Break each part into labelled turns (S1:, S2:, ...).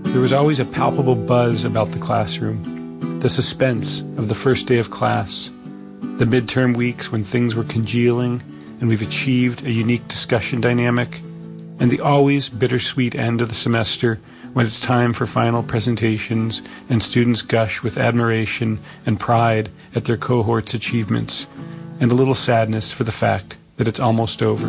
S1: There was always a palpable buzz about the classroom, the suspense of the first day of class, the midterm weeks when things were congealing and we've achieved a unique discussion dynamic, and the always bittersweet end of the semester when it's time for final presentations and students gush with admiration and pride at their cohort's achievements, and a little sadness for the fact that it's almost over.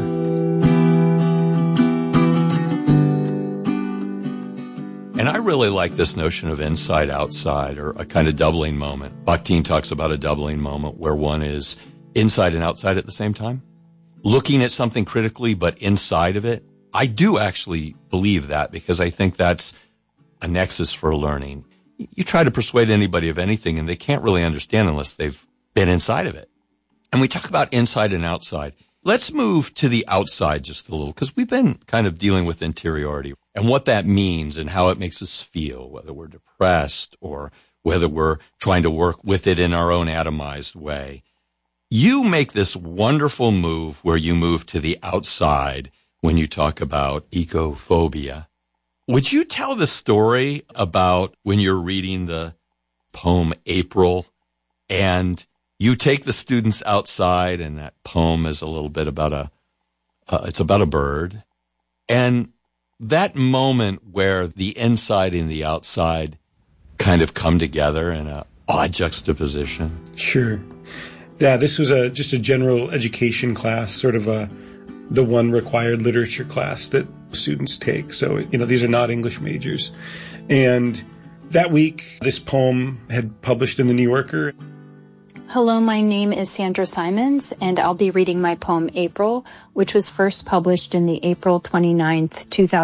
S2: And I really like this notion of inside-outside, or a kind of doubling moment. Bakhtin talks about a doubling moment where one is inside and outside at the same time, looking at something critically but inside of it. I do actually believe that, because I think that's a nexus for learning. You try to persuade anybody of anything and they can't really understand unless they've been inside of it. And we talk about inside and outside. Let's move to the outside just a little, because we've been kind of dealing with interiority and what that means and how it makes us feel, whether we're depressed or whether we're trying to work with it in our own atomized way. You make this wonderful move where you move to the outside when you talk about ecophobia. Would you tell the story about when you're reading the poem April and you take the students outside, and that poem is a little bit about it's about a bird, and that moment where the inside and the outside kind of come together in an odd juxtaposition?
S1: Sure. Yeah, this was just a general education class, sort of the one required literature class that students take. So, these are not English majors. And that week, this poem had published in the New Yorker.
S3: Hello, my name is Sandra Simons, and I'll be reading my poem April, which was first published in the April 29th,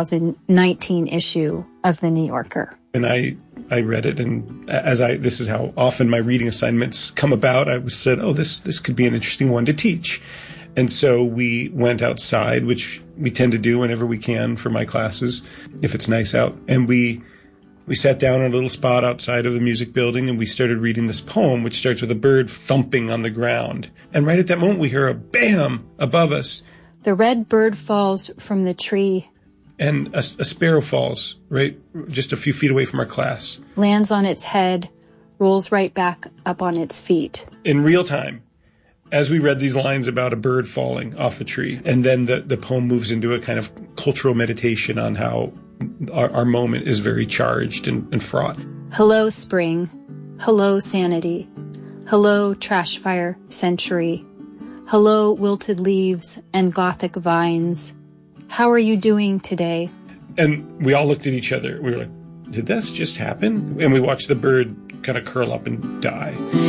S3: 2019 issue of the New Yorker.
S1: And I read it, and this is how often my reading assignments come about. I said, this could be an interesting one to teach. And so we went outside, which we tend to do whenever we can for my classes, if it's nice out. And we sat down in a little spot outside of the music building, and we started reading this poem, which starts with a bird thumping on the ground. And right at that moment, we hear a bam above us.
S3: The red bird falls from the tree.
S1: And a sparrow falls right just a few feet away from our class.
S3: Lands on its head, rolls right back up on its feet.
S1: In real time, as we read these lines about a bird falling off a tree. And then the poem moves into a kind of cultural meditation on how our moment is very charged and fraught.
S3: Hello, spring. Hello, sanity. Hello, trash fire century. Hello, wilted leaves and Gothic vines. How are you doing today?
S1: And we all looked at each other. We were like, did this just happen? And we watched the bird kind of curl up and die.